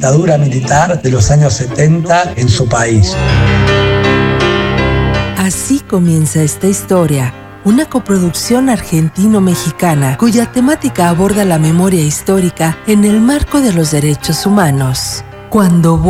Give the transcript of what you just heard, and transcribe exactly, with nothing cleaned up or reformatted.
dictadura militar de los años setenta en su país. Así comienza esta historia, una coproducción argentino-mexicana cuya temática aborda la memoria histórica en el marco de los derechos humanos. Cuando